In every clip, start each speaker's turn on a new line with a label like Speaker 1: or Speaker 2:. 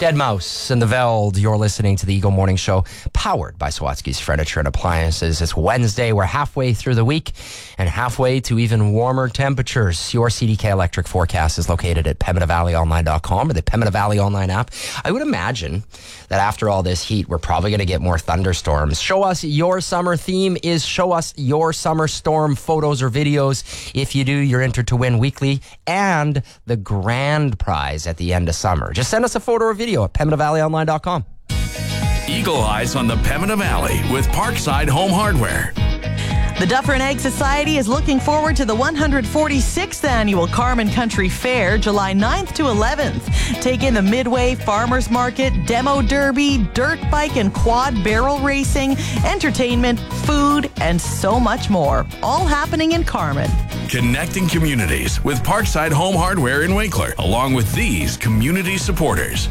Speaker 1: Deadmau5 and the Veld. You're listening to the Eagle Morning Show, powered by Sawatsky's Furniture and Appliances. It's Wednesday. We're halfway through the week and halfway to even warmer temperatures. Your CDK Electric forecast is located at PembinaValleyOnline.com or the Pembina Valley Online app. I would imagine that after all this heat, we're probably going to get more thunderstorms. Show us your summer theme is show us your summer storm photos or videos. If you do, you're entered to win weekly and the grand prize at the end of summer. Just send us a photo or video at PembinaValleyOnline.com.
Speaker 2: Eagle Eyes on the Pembina Valley with Parkside Home Hardware.
Speaker 3: The Dufferin Egg Society is looking forward to the 146th annual Carman Country Fair, July 9th to 11th. Take in the Midway Farmers Market, Demo Derby, dirt bike and quad barrel racing, entertainment, food, and so much more. All happening in Carman.
Speaker 2: Connecting communities with Parkside Home Hardware in Winkler, along with these community supporters.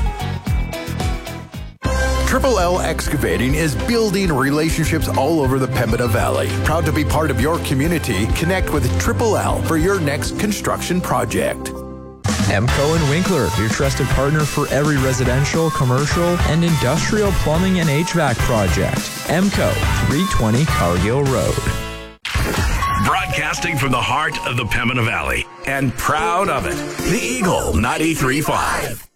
Speaker 4: Triple L Excavating is building relationships all over the Pembina Valley. Proud to be part of your community. Connect with Triple L for your next construction project.
Speaker 5: EMCO in Winkler, your trusted partner for every residential, commercial, and industrial plumbing and HVAC project. EMCO, 320 Cargill Road.
Speaker 2: Broadcasting from the heart of the Pembina Valley and proud of it, the Eagle 93.5.